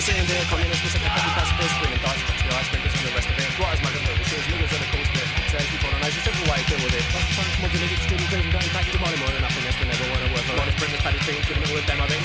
Sitting there, communist, listen to happy pacifist, winning dice, touch the ice, drinkers and the rest of it. Right as my little machines, niggas are the cool spit. Says people on ice, simple way to deal with it. Lots of times, modular, student, prison, going back to money more than nothing, that's been never won a word for honest, bring this paddy team, giving it all a demo of it.